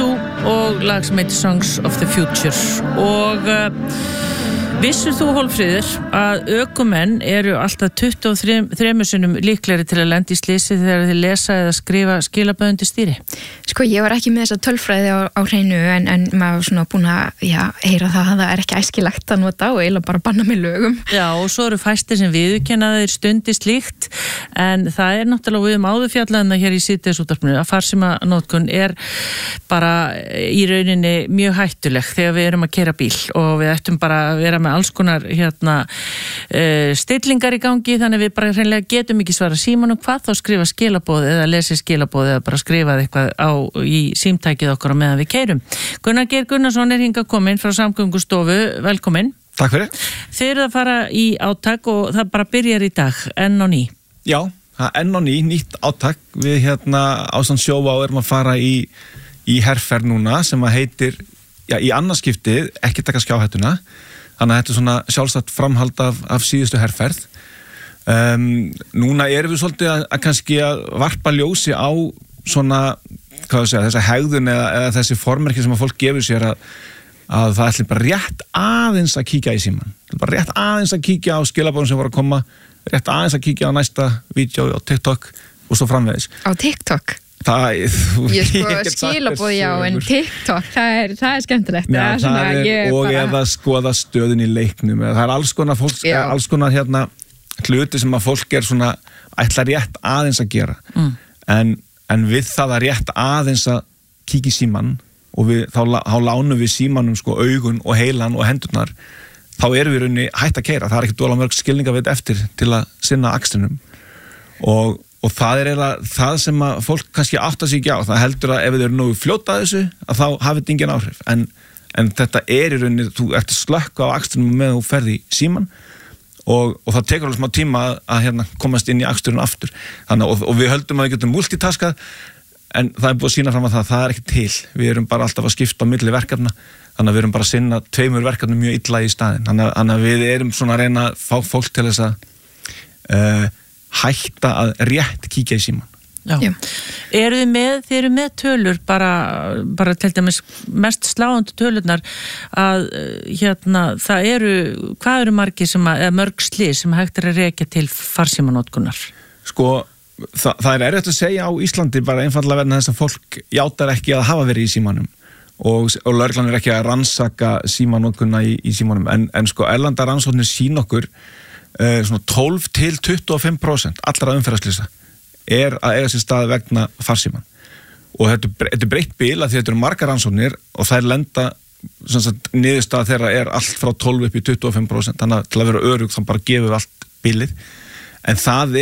U2 og lag sem heitir Songs of the Future og vissir þú, Hólmfríður, að ökumenn eru alltaf 23 sinnum líklegri til að lenda í slysi þegar þeir lesa eða skrifa skilaboð undir stýri? Sko, ég var ekki með þessa tölfræði á hreinu en maður var svona búin að heyra það að það er ekki æskilegt að nota og eiginlega bara banna með lögum. Já, og svo eru fæstir sem viðurkenna þeir stundi slíkt en það er náttúrulega við áðurfjallaðina hér í síðdegisútvarpinu að farsímanótkun er bara í rauninni mjög hættuleg þegar við erum að keyra bíl og við ættum bara að vera með alls konar stillingar í gangi þannig við bara hreinlega getum ekki svara símanum hvað þá skrifa skilaboð eða lesi skilaboð eða bara skrifa eitthvað í símtækið okkar á meðan við keyrum. Gunnar Geir Gunnarsson er hingað kominn frá Samgöngustofu, velkominn. Takk fyrir. Þið eruð að fara í átak og það bara byrjar í dag, enn og ný. Já, enn og ný, nýtt átak. Við ásamt Sjóvá erum að fara í herferð núna sem að heitir, í annarskiptið, ekki taka skjáhættuna. Þannig að þetta er svona sjálfstætt framhald af síðustu herferð. Núna erum við svolítið að kannski að varpa ljósi á svona, þessa hegðun eða þessi formerki sem að fólk gefur sér að það ætli bara rétt aðeins að kíkja í símann. Bara rétt aðeins að kíkja á skilaboðum sem voru að koma, rétt aðeins að kíkja á næsta vídeo á TikTok og svo framvegis. Á TikTok? Skilaboð já, en TikTok, það er skemmtilegt. Og eða skoða stöðun í leiknum. Það er alls konar fólk, alls konar hluti sem að fólk er svona ætla rétt aðeins að gera. En við það að rétt aðeins að kíkja í símann og þá lánum við símannum augun og heilan og hendurnar, þá erum við rauninni hætt að keyra. Það er ekki dóla mörg skilningavit eftir til að sinna akstrinum og það er eiginlega það sem að fólk kannski áttar sig ekki á. Það heldur að ef þið eru nógu fljóta að þessu að þá hafið þetta engin áhrif en þetta er í rauninni, þú ert að slökka á akstrinum með þú ferði í símann og það tekur alveg smá tíma að komast inn í aksturinn aftur. Þannig, og við höldum að við getum multitaskað en það er búið að sýna fram að það er ekki til. Við erum bara alltaf að skipta á milli verkefna, þannig að við erum bara að sinna 2 verkefnum mjög illa í staðinn. Þannig að við erum svona að reyna að fá fólk til þess að hætta að rétt kíkja í símann. Já. Þið eru með tölur bara til dæmis mest sláandi tölurnar að það hvað eru margir eða mörg slys sem hægt er að rekja til farsímanótkunar? Sko, það er erfitt að segja á Íslandi bara einfaldlega vegna þess að fólk játar ekki að hafa verið í símanum og lögreglan er ekki að rannsaka símanótkuna í símanum en sko erlendar rannsóknir sýna okkur svona 12-25% allra umferðarslysa er að eiga sér stað vegna farsíman og þetta er breytt bil að því þetta eru margar rannsóknir og þær lenda niðurstaða þeirra er allt frá 12 upp í 25%, þannig að til að vera örugg þá bara gefum við allt bilið en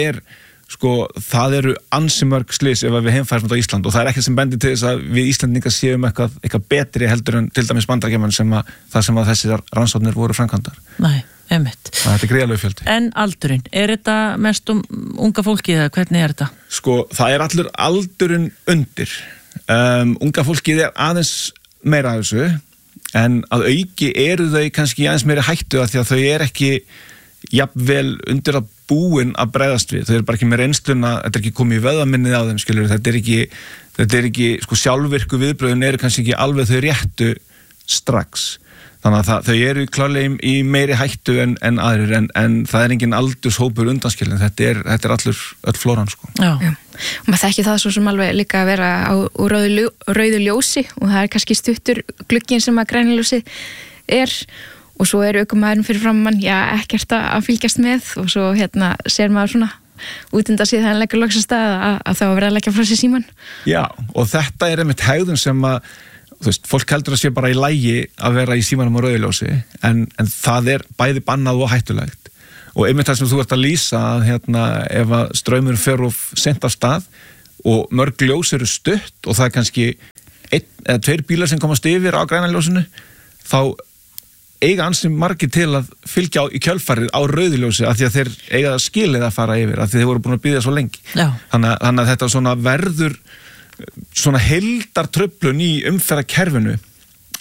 það eru ansi mörg slys ef við heimfærum þetta á Ísland og það er ekkert sem bendir til þess að við Íslandingar séum eitthvað betri heldur en til dæmis Bandaríkjamenn sem að þessar rannsóknir voru framkvæmdar. Nei, einmitt. Þetta er gríðarlegur fjöldi. En aldurinn, er þetta mest unga fólkið eða hvernig er þetta? Sko, það er allur aldurinn undir. Unga fólkið er aðeins meira af þessu en að auki eru þau kannski aðeins meira hættu að því að þau er ekki jafnvel undir að búin að bregðast við. Þau eru bara ekki með reynsluna, þetta er ekki komið í vöðvaminnið á þeim, skilur. Þetta er ekki sjálfvirku viðbröðin eru kannski ekki alveg þau réttu strax. Þannig að þau eru klárlega í meiri hættu en aðrir en það er engin aldurshópur undanskilin. Þetta er öll flóran, sko. Já. Og maður þekki það svo sem alveg líka að vera á rauðu ljósi og það er kannski stuttur glugginn sem að grænljósi er og svo er ökumæðurinn fyrir framann, ekkert að fylgjast með og svo sér maður svona út undan síðan leggur loksast að þá verða að leggja frá sér símann. Já, og þetta er einmitt hegðun sem að, fólk heldur að sé bara í lagi að vera í símanum á rauðljósi en það er bæði bannað og hættulegt. Og einmitt það sem þú ert að lýsa að ef að straumurinn fer of sent af stað og mörg ljós eru stutt og það er kannski 1 eða 2 bílar sem komast yfir á græna ljósinu, þá eiga ansi margir til að fylgja í kjölfarið á rauðljósi af því að þeir eiga skilið að fara yfir af því þeir voru búin að bíða svo lengi. Þannig að þetta svona verður svona heildartruflun í umferðarkerfinu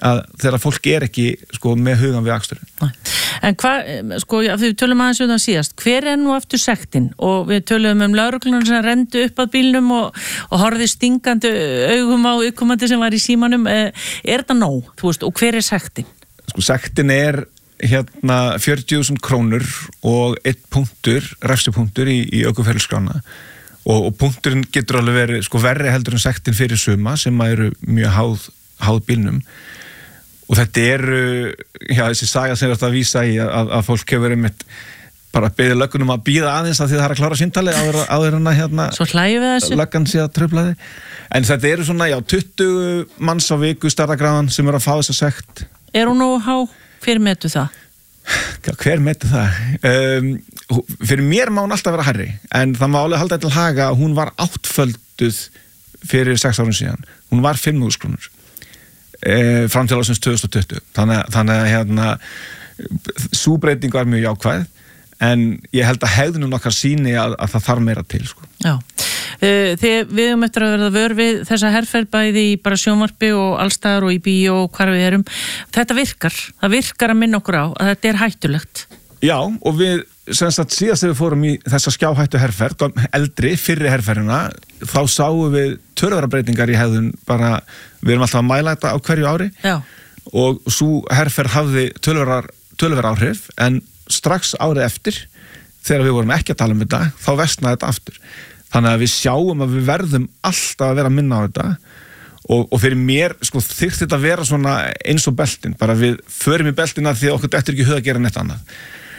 að þegar fólk ekki sko, með hugan við aksturinn. En hvað, sko, við tölum aðeins það síðast, hver nú aftur sektin? Og við tölum lögregluna sem rendu upp að bílnum og horfði stingandi augum á uppkomandi sem var í símanum. Þetta nóg, þú veist, og hver sektin? Sko, sektin 40.000 krónur og 1 punktur, refsipunktur í ökuferilskrána. Og punkturinn getur alveg verið sko, verri heldur en sektin fyrir suma sem eru mjög háð bílnum. Og þetta þessi saga sem þetta að vísa í að fólk hefur einmitt bara beðið löggunum að bíða aðeins að því það að klára símtalið áður en Svo hlægjum við þessu. Löggan sé að trufla þig. En þetta svona, 20 manns á viku stærðargráðan sem að fá þessa sekt. Hún nógu há? Hver metu það? Hver metu það? Fyrir mér má hún alltaf vera hærri, en það má alveg halda til haga að hún var 8-földuð fyrir 6 árum síðan. Hún var 5.000 krónur. Fram til ásins 2020 þannig að sú breyting var mjög jákvæð en ég held að hegðunum okkar sýni að það þarf meira til sko. Já, við eftir að verða vör við þessa herferð bæði í bara sjónvarpi og allstaðar og í bíó og hvar við erum, þetta það virkar að minna okkur á að þetta hættulegt. Já, og við síðast þegar við fórum í þessa skjáhættu herferð, fyrri herferðina, þá sáum við töluverðarbreytingar í hegðun bara, við erum alltaf að mæla þetta á hverju ári. Já. Og svo herferð hafði töluverðar áhrif, en strax árið eftir, þegar við vorum ekki að tala um þetta, þá versnaði þetta aftur. Þannig að við sjáum að við verðum alltaf að vera að minna á þetta og fyrir mér, sko, þyrfti þetta að vera svona eins og beltin, bara við förum í beltina því að okkur dettur ekki hug að gera neitt annað.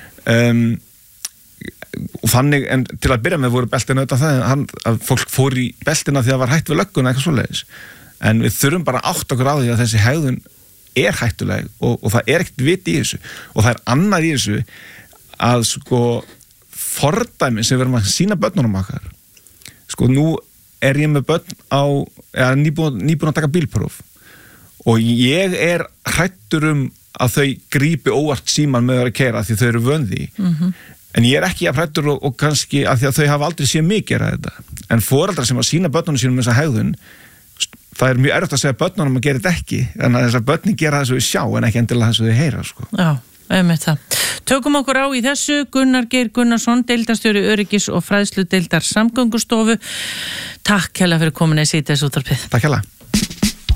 Og þannig, en til að byrja með voru beltina auðvitað að fólk fór í beltina því að það var hætt við lögguna eitthvað svoleiðis, en við þurfum bara að átta okkur á því að þessi hegðun hættuleg og það ekkert vit í þessu og það annað í þessu að sko fordæmi sem við erum að sýna börnunum okkar. Sko nú ég með börn nýbúin að taka bílpróf og ég hræddur að þau grípi óvart síman með að keyra því þau eru vön því. En ég ekki að hræddur og kannski að því að þau hafa aldrei séð mig gera þetta. En foreldrar sem að sýna börnunum sínum þessa hegðun, það mjög erfitt að segja börnunum að gera þetta ekki, en að þess að börnin gera þess að við sjá en ekki endilega þess að við heyra. Sko. Já, einmitt það. Tökum okkur á í þessu, Gunnar Geir Gunnarsson, deildarstjóri öryggis og fræðsludeildar Samgöngustofu. Takk hérlega fyrir komin í síðdegisútvarpið. Takk hérlega.